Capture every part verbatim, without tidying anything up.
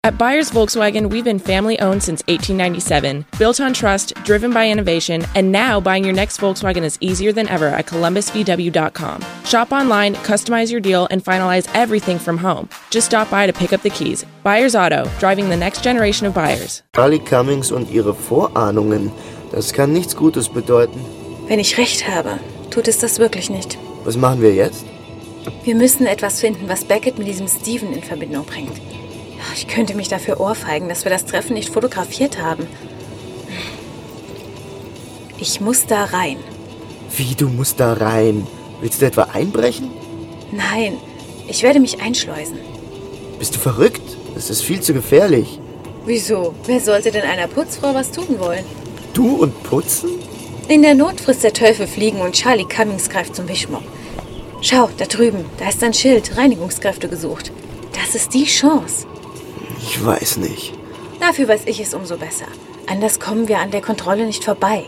At Byers Volkswagen, we've been family-owned since eighteen ninety-seven, built on trust, driven by innovation, and now buying your next Volkswagen is easier than ever at columbus v w dot com. Shop online, customize your deal, and finalize everything from home. Just stop by to pick up the keys. Byers Auto, driving the next generation of buyers. Charlie Cummings und ihre Vorahnungen, das kann nichts Gutes bedeuten. Wenn ich recht habe, tut es das wirklich nicht. Was machen wir jetzt? Wir müssen etwas finden, was Beckett mit diesem Steven in Verbindung bringt. Ich könnte mich dafür ohrfeigen, dass wir das Treffen nicht fotografiert haben. Ich muss da rein. Wie, du musst da rein? Willst du etwa einbrechen? Nein, ich werde mich einschleusen. Bist du verrückt? Das ist viel zu gefährlich. Wieso? Wer sollte denn einer Putzfrau was tun wollen? Du und Putzen? In der Not frisst der Teufel Fliegen und Charlie Cummings greift zum Wischmopp. Schau, da drüben, da ist ein Schild, Reinigungskräfte gesucht. Das ist die Chance. Ich weiß nicht. Dafür weiß ich es umso besser. Anders kommen wir an der Kontrolle nicht vorbei.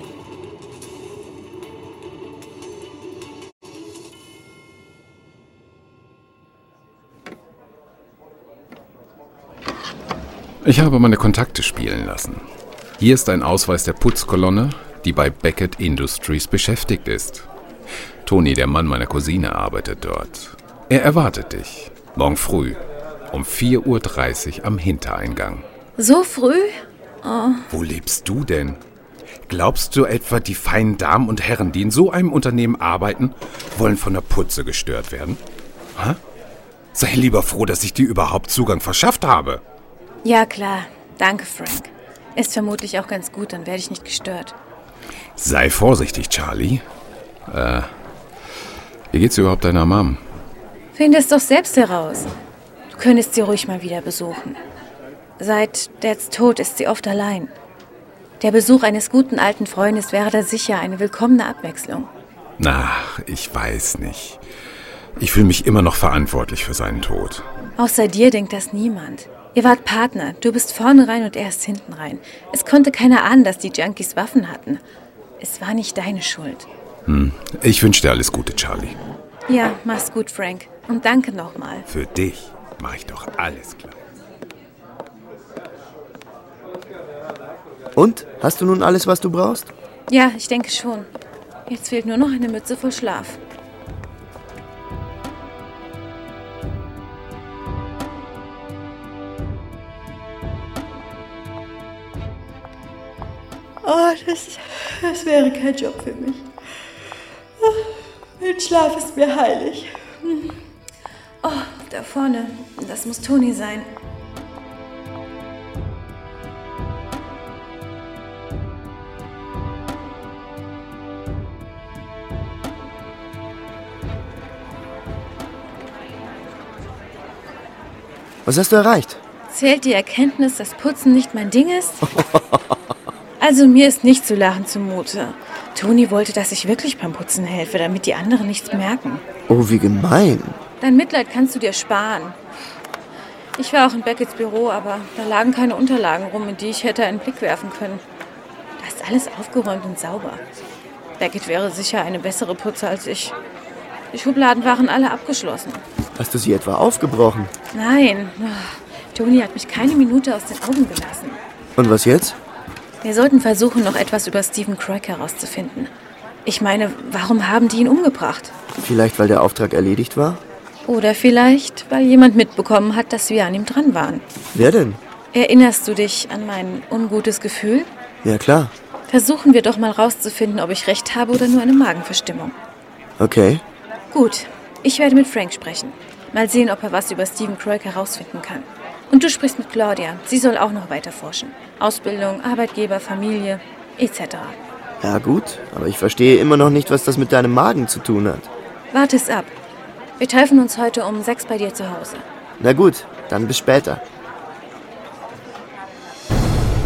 Ich habe meine Kontakte spielen lassen. Hier ist ein Ausweis der Putzkolonne, die bei Beckett Industries beschäftigt ist. Toni, der Mann meiner Cousine, arbeitet dort. Er erwartet dich. Morgen früh. Um vier Uhr dreißig am Hintereingang. So früh? Oh. Wo lebst du denn? Glaubst du etwa, die feinen Damen und Herren, die in so einem Unternehmen arbeiten, wollen von der Putze gestört werden? Ha? Sei lieber froh, dass ich dir überhaupt Zugang verschafft habe. Ja, klar. Danke, Frank. Ist vermutlich auch ganz gut, dann werde ich nicht gestört. Sei vorsichtig, Charlie. Äh, wie geht's überhaupt deiner Mom? Finde es doch selbst heraus. Du könntest sie ruhig mal wieder besuchen. Seit Dads Tod ist sie oft allein. Der Besuch eines guten alten Freundes wäre da sicher eine willkommene Abwechslung. Ach, ich weiß nicht. Ich fühle mich immer noch verantwortlich für seinen Tod. Außer dir denkt das niemand. Ihr wart Partner. Du bist vorne rein und er ist hinten rein. Es konnte keiner ahnen, dass die Junkies Waffen hatten. Es war nicht deine Schuld. Hm. Ich wünsche dir alles Gute, Charlie. Ja, mach's gut, Frank. Und danke nochmal. Für dich mache ich doch alles klar. Und? Hast du nun alles, was du brauchst? Ja, ich denke schon. Jetzt fehlt nur noch eine Mütze vor Schlaf. Oh, das, das wäre kein Job für mich. Mein Schlaf ist mir heilig. Oh, da vorne. Das muss Toni sein. Was hast du erreicht? Zählt die Erkenntnis, dass Putzen nicht mein Ding ist? Also mir ist nicht zu lachen zumute. Toni wollte, dass ich wirklich beim Putzen helfe, damit die anderen nichts merken. Oh, wie gemein. Dein Mitleid kannst du dir sparen. Ich war auch in Becketts Büro, aber da lagen keine Unterlagen rum, in die ich hätte einen Blick werfen können. Da ist alles aufgeräumt und sauber. Beckett wäre sicher eine bessere Putzer als ich. Die Schubladen waren alle abgeschlossen. Hast du sie etwa aufgebrochen? Nein. Toni hat mich keine Minute aus den Augen gelassen. Und was jetzt? Wir sollten versuchen, noch etwas über Stephen Craig herauszufinden. Ich meine, warum haben die ihn umgebracht? Vielleicht, weil der Auftrag erledigt war? Oder vielleicht, weil jemand mitbekommen hat, dass wir an ihm dran waren. Wer denn? Erinnerst du dich an mein ungutes Gefühl? Ja, klar. Versuchen wir doch mal rauszufinden, ob ich recht habe oder nur eine Magenverstimmung. Okay. Gut, ich werde mit Frank sprechen. Mal sehen, ob er was über Stephen Craig herausfinden kann. Und du sprichst mit Claudia. Sie soll auch noch weiter forschen. Ausbildung, Arbeitgeber, Familie, et cetera. Ja gut, aber ich verstehe immer noch nicht, was das mit deinem Magen zu tun hat. Warte es ab. Wir treffen uns heute um sechs bei dir zu Hause. Na gut, dann bis später.